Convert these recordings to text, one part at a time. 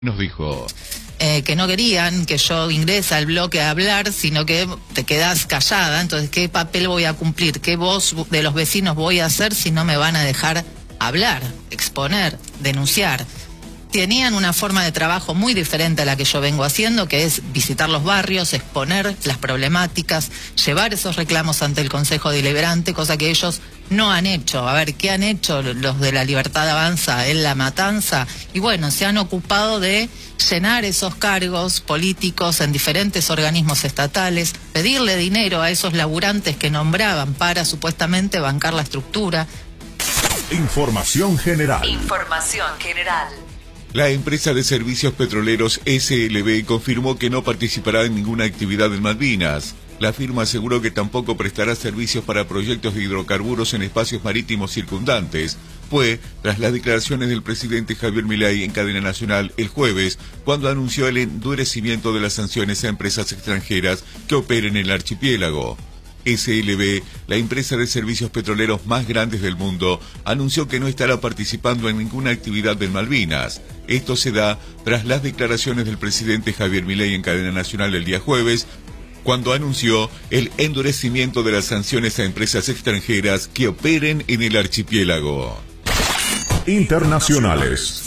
Nos dijo que no querían que yo ingrese al bloque a hablar, sino que te quedás callada. Entonces, ¿qué papel voy a cumplir? ¿Qué voz de los vecinos voy a hacer si no me van a dejar hablar, exponer, denunciar? Tenían una forma de trabajo muy diferente a la que yo vengo haciendo, que es visitar los barrios, exponer las problemáticas, llevar esos reclamos ante el Consejo Deliberante, cosa que ellos no han hecho. A ver, ¿qué han hecho los de La Libertad Avanza en La Matanza? Y bueno, se han ocupado de llenar esos cargos políticos en diferentes organismos estatales, pedirle dinero a esos laburantes que nombraban para supuestamente bancar la estructura. Información general. Información general. La empresa de servicios petroleros SLB confirmó que no participará en ninguna actividad en Malvinas. La firma aseguró que tampoco prestará servicios para proyectos de hidrocarburos en espacios marítimos circundantes. Fue tras las declaraciones del presidente Javier Milei en cadena nacional el jueves, cuando anunció el endurecimiento de las sanciones a empresas extranjeras que operen en el archipiélago. SLB, la empresa de servicios petroleros más grande del mundo, anunció que no estará participando en ninguna actividad en Malvinas. Esto se da tras las declaraciones del presidente Javier Milei en cadena nacional el día jueves, cuando anunció el endurecimiento de las sanciones a empresas extranjeras que operen en el archipiélago. Internacionales.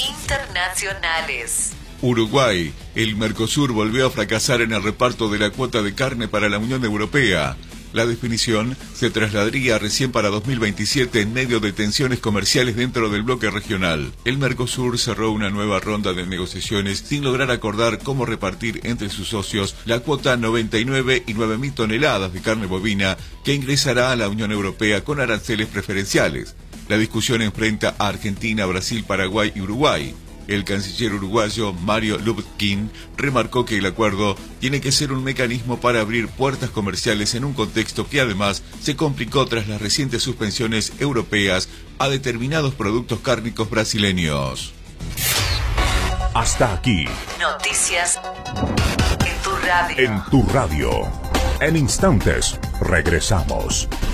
Uruguay. El Mercosur volvió a fracasar en el reparto de la cuota de carne para la Unión Europea. La definición se trasladaría recién para 2027 en medio de tensiones comerciales dentro del bloque regional. El Mercosur cerró una nueva ronda de negociaciones sin lograr acordar cómo repartir entre sus socios la cuota 99.000 toneladas de carne bovina que ingresará a la Unión Europea con aranceles preferenciales. La discusión enfrenta a Argentina, Brasil, Paraguay y Uruguay. El canciller uruguayo Mario Lubkin remarcó que el acuerdo tiene que ser un mecanismo para abrir puertas comerciales en un contexto que además se complicó tras las recientes suspensiones europeas a determinados productos cárnicos brasileños. Hasta aquí. Noticias en tu radio. En tu radio. En instantes, regresamos.